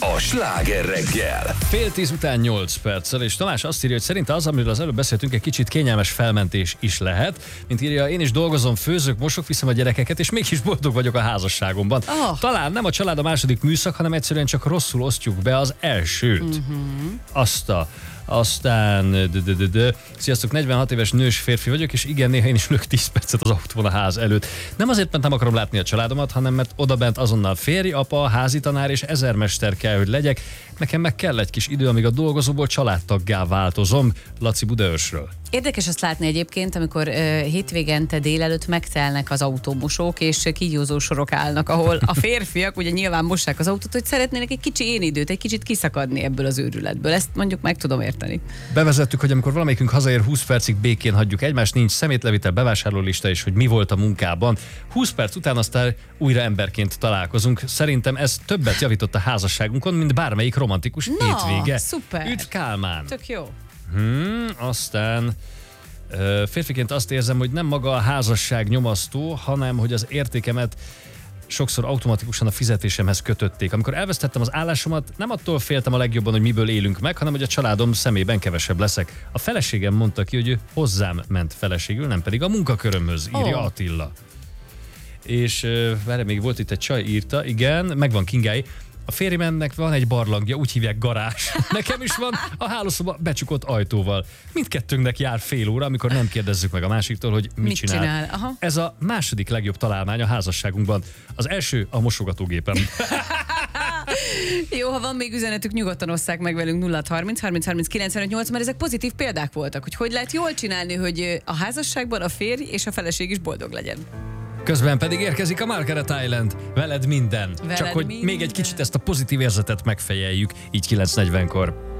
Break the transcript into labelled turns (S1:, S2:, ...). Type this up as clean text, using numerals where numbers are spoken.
S1: a Sláger reggel.
S2: 9:30 után 8 perccel, és Tamás azt írja, hogy szerinte az, amiről az előbb beszéltünk, egy kicsit kényelmes felmentés is lehet. Mint írja, én is dolgozom, főzök, mosok, viszem a gyerekeket, és mégis boldog vagyok a házasságomban. Talán nem a család a második műszak, hanem egyszerűen csak rosszul osztjuk be az elsőt. Aztán, sziasztok, 46 éves nős férfi vagyok, és igen, néha én is ülök 10 percet az autón a ház előtt. Nem azért, mert nem akarom látni a családomat, hanem mert odabent azonnal férj, apa, házitanár és ezermester kell, hogy legyek. Nekem meg kell egy kis idő, amíg a dolgozóból családtaggá változom. Laci Budaörsről.
S3: Érdekes azt látni egyébként, amikor hétvégente délelőtt megtelnek az autómosók, és kígyózó sorok állnak, ahol a férfiak ugye nyilván mossák az autót, hogy szeretnének egy kicsi én időt, egy kicsit kiszakadni ebből az őrületből. Ezt mondjuk meg tudom érteni.
S2: Bevezettük, hogy amikor valamelyikünk hazaér, 20 percig békén hagyjuk egymást, nincs szemétlevitel, bevásárlólista, és hogy mi volt a munkában. 20 perc után aztán újra emberként találkozunk. Szerintem ez többet javított a házasságunkon, mint bármelyik romantikus hétvége.
S3: Szuper.
S2: Üdv Kálmán!
S3: Tök jó.
S2: Aztán férfiként azt érzem, hogy nem maga a házasság nyomasztó, hanem hogy az értékemet sokszor automatikusan a fizetésemhez kötötték. Amikor elvesztettem az állásomat, nem attól féltem a legjobban, hogy miből élünk meg, hanem hogy a családom szemében kevesebb leszek. A feleségem mondta ki, hogy ő hozzám ment feleségül, nem pedig a munkakörömhöz, írja Attila. És várj, még volt itt egy csaj, írta, igen, megvan Kingáé. A férjemnek van egy barlangja, úgy hívják garázs. Nekem is van a hálószoba becsukott ajtóval. Mindkettőnknek jár fél óra, amikor nem kérdezzük meg a másiktól, hogy mit csinál.
S3: Aha.
S2: Ez a második legjobb találmány a házasságunkban. Az első a mosogatógépem.
S3: Jó, ha van még üzenetük, nyugodtan osszák meg velünk 0630 30 30 95 8, mert ezek pozitív példák voltak, hogy lehet jól csinálni, hogy a házasságban a férj és a feleség is boldog legyen.
S2: Közben pedig érkezik a Margaret Island. Veled minden. Csak hogy
S3: minden.
S2: még egy kicsit ezt a pozitív érzetet megfejeljük, így 9:40-kor.